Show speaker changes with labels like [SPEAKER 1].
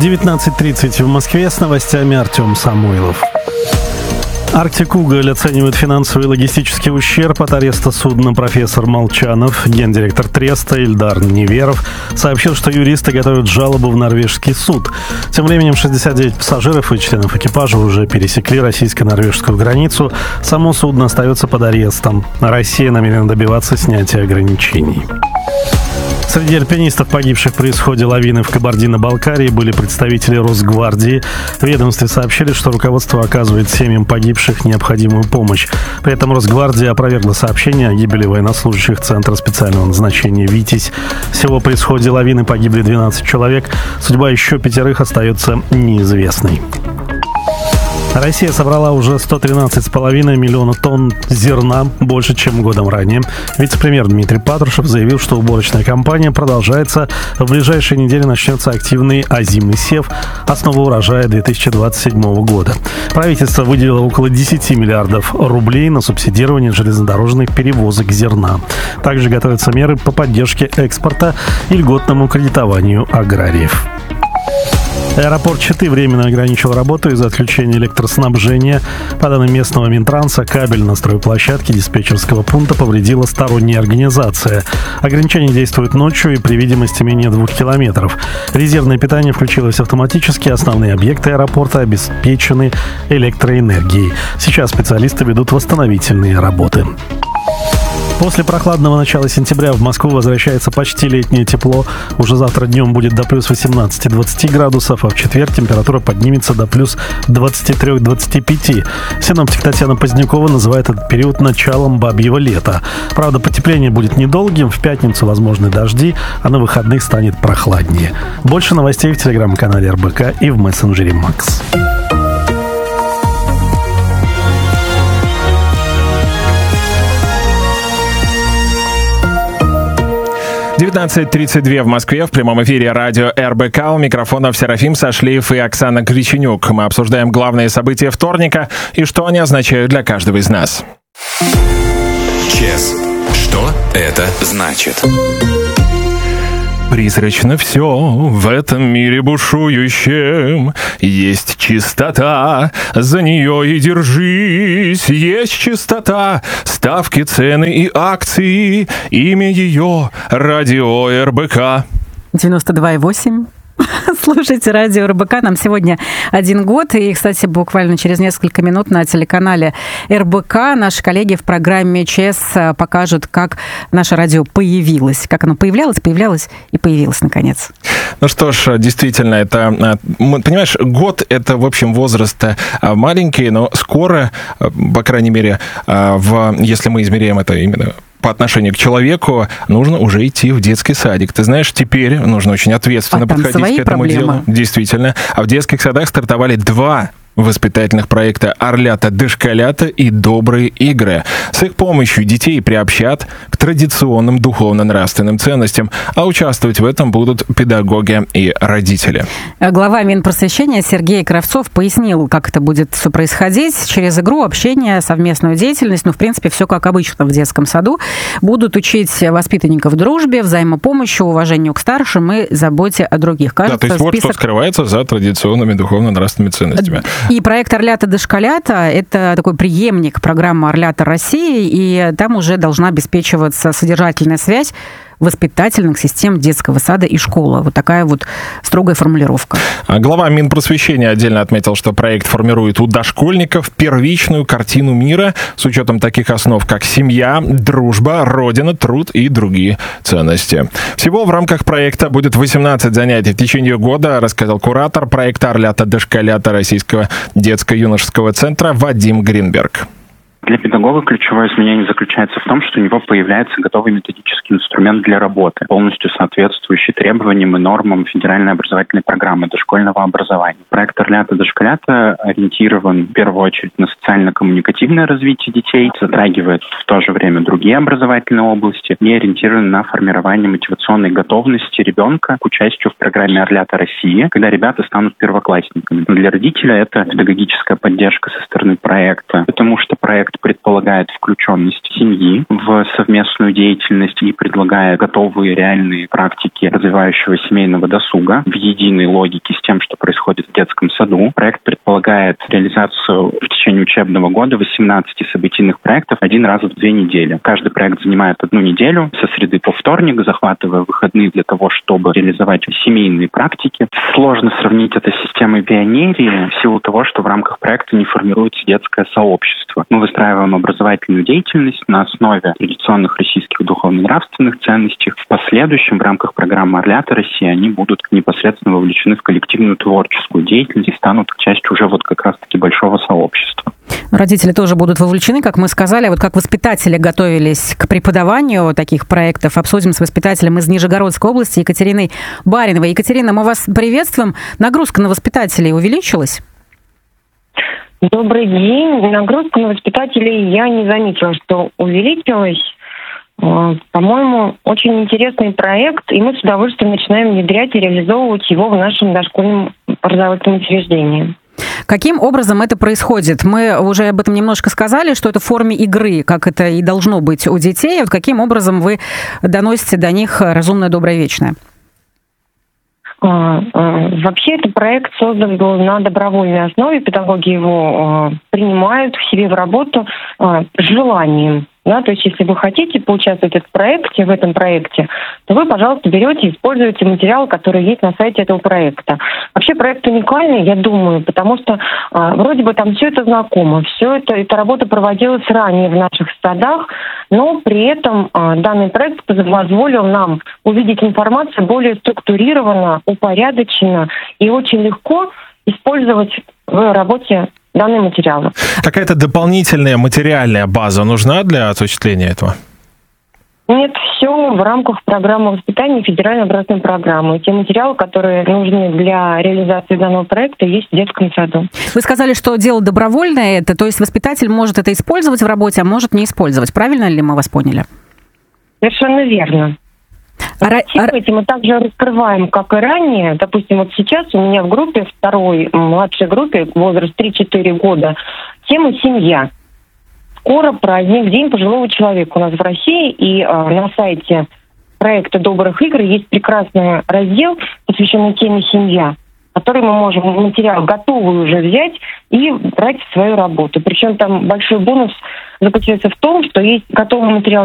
[SPEAKER 1] 19:30 в Москве. С новостями Артем Самойлов. Арктик Уголь оценивает финансовый и логистический ущерб от ареста судна «Профессор Молчанов». Гендиректор Треста Ильдар Неверов сообщил, что юристы готовят жалобу в норвежский суд. Тем временем 69 пассажиров и членов экипажа уже пересекли российско-норвежскую границу. Само судно остается под арестом. Россия намерена добиваться снятия ограничений. Среди альпинистов, погибших при исходе лавины в Кабардино-Балкарии, были представители Росгвардии. В ведомстве сообщили, что руководство оказывает семьям погибших необходимую помощь. При этом Росгвардия опровергла сообщение о гибели военнослужащих Центра специального назначения «Витязь». Всего при исходе лавины погибли 12 человек. Судьба еще 5 остается неизвестной. Россия собрала уже 113,5 миллиона тонн зерна, больше, чем годом ранее. Вице-премьер Дмитрий Патрушев заявил, что уборочная кампания продолжается. В ближайшие недели начнется активный озимый сев, основа урожая 2027 года. Правительство выделило около 10 миллиардов рублей на субсидирование железнодорожных перевозок зерна. Также готовятся меры по поддержке экспорта и льготному кредитованию аграриев. Аэропорт Читы временно ограничил работу из-за отключения электроснабжения. По данным местного Минтранса, кабель на стройплощадке диспетчерского пункта повредила сторонняя организация. Ограничение действует ночью и при видимости менее 2 километров. Резервное питание включилось автоматически. Основные объекты аэропорта обеспечены электроэнергией. Сейчас специалисты ведут восстановительные работы. После прохладного начала сентября в Москву возвращается почти летнее тепло. Уже завтра днем будет до плюс 18-20 градусов, а в четверг температура поднимется до плюс 23-25. Синоптик Татьяна Позднякова называет этот период началом бабьего лета. Правда, потепление будет недолгим. В пятницу возможны дожди, а на выходных станет прохладнее. Больше новостей в телеграм-канале РБК и в мессенджере Макс.
[SPEAKER 2] 19:32 в Москве. В прямом эфире радио РБК. У микрофонов Серафим Сашлиев и Оксана Криченюк. Мы обсуждаем главные события вторника и что они означают для каждого из нас.
[SPEAKER 3] ЧС. Что это значит?
[SPEAKER 2] Призрачно все в этом мире бушующем. Есть чистота, за нее и держись. Есть чистота, ставки, цены и акции. Имя ее — радио РБК.
[SPEAKER 4] 92,8. Слушайте радио РБК. Нам сегодня 1 год. И, кстати, буквально через несколько минут на телеканале РБК наши коллеги в программе ЧС покажут, как наше радио появилось. Как оно появлялось и появилось, наконец.
[SPEAKER 2] Ну что ж, действительно, это... Понимаешь, год — это, в общем, возраст маленький, но скоро, по крайней мере, если мы измеряем это именно по отношению к человеку, нужно уже идти в детский садик. Ты знаешь, теперь нужно очень ответственно подходить к этому делу. Действительно. А в детских садах стартовали 2 воспитательных проекта «Орлята, дошколята» и «Добрые игры». С их помощью детей приобщат к традиционным духовно-нравственным ценностям, а участвовать в этом будут педагоги и родители.
[SPEAKER 4] Глава Минпросвещения Сергей Кравцов пояснил, как это будет все происходить. Через игру, общение, совместную деятельность, в принципе, все как обычно в детском саду. Будут учить воспитанников дружбе, взаимопомощи, уважению к старшим и заботе о других. Кажется,
[SPEAKER 2] то есть вот что скрывается за традиционными духовно-нравственными ценностями.
[SPEAKER 4] И проект «Орлята, дошколята» — это такой преемник программы «Орлята России», и там уже должна обеспечиваться содержательная связь воспитательных систем детского сада и школы. Вот такая вот строгая формулировка.
[SPEAKER 2] Глава Минпросвещения отдельно отметил, что проект формирует у дошкольников первичную картину мира с учетом таких основ, как семья, дружба, родина, труд и другие ценности. Всего в рамках проекта будет 18 занятий в течение года, рассказал куратор проекта «Орлята, дошколята» Российского детско-юношеского центра Вадим Гринберг.
[SPEAKER 5] Для педагога ключевое изменение заключается в том, что у него появляется готовый методический инструмент для работы, полностью соответствующий требованиям и нормам федеральной образовательной программы дошкольного образования. Проект «Орлята, дошколята» ориентирован в первую очередь на социально-коммуникативное развитие детей, затрагивает в то же время другие образовательные области и ориентирован на формирование мотивационной готовности ребенка к участию в программе «Орлята России», когда ребята станут первоклассниками. Для родителя это педагогическая поддержка со стороны проекта, потому что проект проект предполагает включенность семьи в совместную деятельность и предлагает готовые реальные практики развивающего семейного досуга в единой логике с тем, что происходит в детском саду. Проект предполагает реализацию в течение учебного года 18 событийных проектов один раз в 2 недели. Каждый проект занимает 1 неделю со среды по вторник, захватывая выходные для того, чтобы реализовать семейные практики. Сложно сравнить это с системой пионерии в силу того, что в рамках проекта не формируется детское сообщество. Мы выстраиваем образовательную деятельность на основе традиционных российских духовно-нравственных ценностей. В последующем в рамках программы «Орлята России» они будут непосредственно вовлечены в коллективную творческую деятельность и станут частью уже вот как раз-таки большого сообщества.
[SPEAKER 4] Родители тоже будут вовлечены, как мы сказали. Вот как воспитатели готовились к преподаванию таких проектов, обсудим с воспитателем из Нижегородской области Екатериной Бариновой. Екатерина, мы вас приветствуем. Нагрузка на воспитателей увеличилась?
[SPEAKER 6] Добрый день. Нагрузка на воспитателей я не заметила, что увеличилась. По-моему, очень интересный проект, и мы с удовольствием начинаем внедрять и реализовывать его в нашем дошкольном образовательном учреждении.
[SPEAKER 4] Каким образом это происходит? Мы уже об этом немножко сказали, что это в форме игры, как это и должно быть у детей. Вот каким образом вы доносите до них разумное, доброе, вечное?
[SPEAKER 6] Вообще, этот проект создан был на добровольной основе. Педагоги его принимают к себе в работу с желанием. Да, то есть, если вы хотите поучаствовать в этом проекте, то вы, пожалуйста, берете и используете материал, который есть на сайте этого проекта. Вообще проект уникальный, я думаю, потому что вроде бы там все это знакомо, эта работа проводилась ранее в наших садах, но при этом данный проект позволил нам увидеть информацию более структурированно, упорядоченно и очень легко использовать в работе данные материалы.
[SPEAKER 2] Какая-то дополнительная материальная база нужна для осуществления этого?
[SPEAKER 6] Нет, все в рамках программы воспитания федеральной образовательной программы. Те материалы, которые нужны для реализации данного проекта, есть в детском саду.
[SPEAKER 4] Вы сказали, что дело добровольное, то есть воспитатель может это использовать в работе, а может не использовать. Правильно ли мы вас поняли?
[SPEAKER 6] Совершенно верно. Эти мы также раскрываем, как и ранее. Допустим, вот сейчас у меня в группе, второй младшей группе, возраст 3-4 года, тема «Семья». Скоро праздник, День пожилого человека у нас в России, и на сайте проекта «Добрых игр» есть прекрасный раздел, посвященный теме «Семья», который мы можем материал готовый уже взять и брать в свою работу. Причем там большой бонус заключается в том, что есть готовый материал